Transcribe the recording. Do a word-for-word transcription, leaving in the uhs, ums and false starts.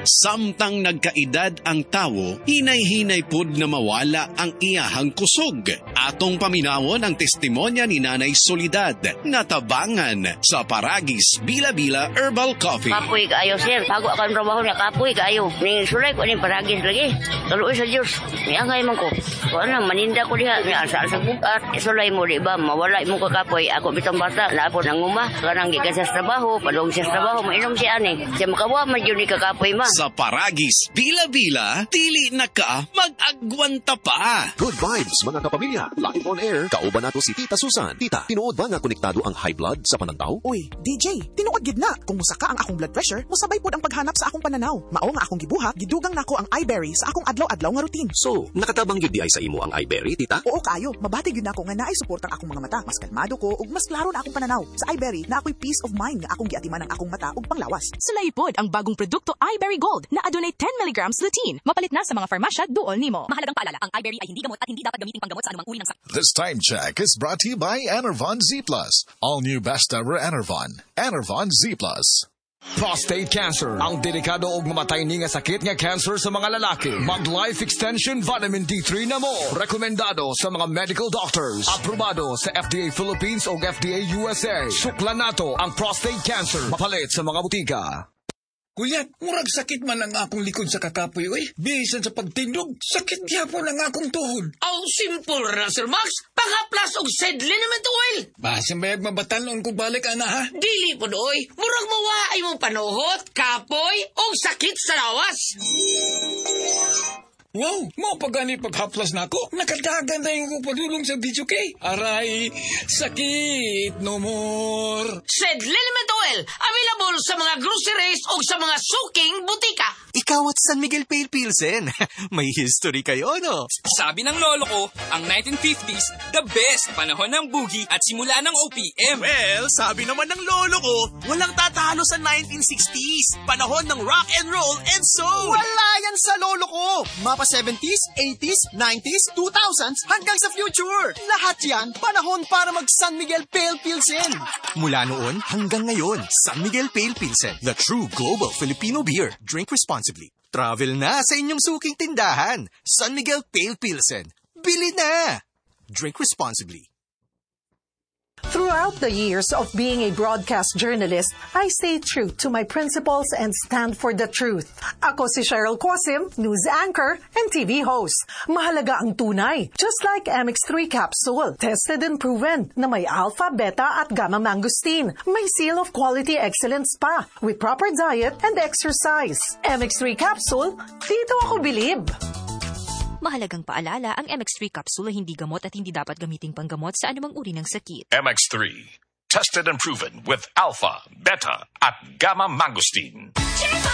Samtang nagkaedad ang tawo, hinay-hinay pud na mawala ang iyahang kusog. Atong paminawon ang testimonya ni Nanay Soledad nga tabangan sa Paragis Bila-Bila Herbal Coffee. Kapoy kaayo, sir. Bago akan trabaho niya, kapoy kaayo. Ning sulay ko ni Paragis lagi. Kaluoy sa Diyos. Niangay man ko. Kung ano, maninda ko diha. Niasa sa bukat. Sulay mo, di ba? Mawala mo ka kapoy. Ako bitang bata. Naapon ang uma. Karang gikan sa trabaho. Padong sa trabaho. Mainom si ani. Siya makawa man yun ni kakapoy ma. Sa Paragis Bila-Bila, dili na ka mag-agwanta pa. Good vibes, mga kapamilya. Live on air, kauban nato si Tita Susan. Tita, tinuod ba nga konektado ang high blood sa panantaw? Uy, D J, tinuod gid na. Kung musaka ang akong blood pressure, musabay pod ang paghanap sa akong pananaw. Mao nga akong gibuhat, gidugang nako ang iBerry sa akong adlaw-adlaw nga routine. So, nakatabang yun di ay sa imo ang iBerry, Tita? Oo kayo, mabati gyud nako nga naay suportang akong mga mata. Mas kalmado ko ug mas klaro na akong pananaw. Sa iBerry, na ako'y peace of mind nga akong giatiman ang akong mata ug panglawas. Sulay pod ang bagong produkto iBerry Gold na adunay ten milligrams lutein. Mapalit na sa mga farmasya duol nimo. Mahalagang paalala, ang iBerry ay hindi gamot at hindi dapat gamitin panggamot sa anumang uri ng sakit. This time check is brought to you by Enervon Z Plus. All new best ever Enervon. Enervon Z Plus. Prostate cancer, ang delikado ug mamatay ni nga sakit nga cancer sa mga lalaki. Mag Life Extension Vitamin D three na mo. Rekomendado sa mga medical doctors. Aprobado sa F D A Philippines ug F D A U S A. Suklan nato ang prostate cancer. Mapalit sa mga butika. Kuya, murag sakit man ang akong likod sa kakapoy, oy. Bisan sa pagtindog, sakit gyapon ang akong tuhod. Aw, simple ra, Sir Max. Pangaplas og sedlinament oil. Basin bayag mabatanon kung balik, ana, ha? Dili po doy. Murag mawaay mong panuhot, kapoy, o sakit sa lawas. Wow, mo pagani paghaplas nako. Nakadagan na yung padulong sa video kay. Aray, sakit no more. Sedlinament oil, available sa mga groceries o sa mga suking butika. Ikaw at San Miguel Pale Pilsen. May history kayo, no? Sabi ng lolo ko, ang nineteen fifties, the best panahon ng boogie at simula ng O P M. Well, sabi naman ng lolo ko, walang tatalo sa nineteen sixties. Panahon ng rock and roll and soul. Wala yan sa lolo ko. Mapa seventies, eighties, nineties, two thousands, hanggang sa future. Lahat yan, panahon para mag San Miguel Pale Pilsen. Mula noon hanggang ngayon, San Miguel Pale Pilsen, the true global Filipino beer. Drink responsibly. Travel na sa inyong suking tindahan. San Miguel Pale Pilsen. Bili na! Drink responsibly. Throughout the years of being a broadcast journalist, I stay true to my principles and stand for the truth. Ako si Cheryl Quasim, news anchor and T V host. Mahalaga ang tunay, just like M X three capsule. Tested and proven na may alpha, beta at gamma mangosteen. May seal of quality excellence pa with proper diet and exercise. M X three capsule, dito ako bilib. Mahalagang paalala, ang M X three capsule ay hindi gamot at hindi dapat gamiting panggamot sa anumang uri ng sakit. M X three, tested and proven with alpha, beta, at gamma mangosteen.